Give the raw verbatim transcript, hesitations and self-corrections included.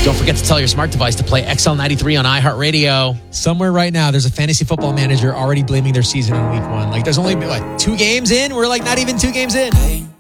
Don't forget to tell your smart device to play X L ninety-three on iHeartRadio. Somewhere right now, there's a fantasy football manager already blaming their season on week one. Like, there's only, what, two games in? We're like not even two games in.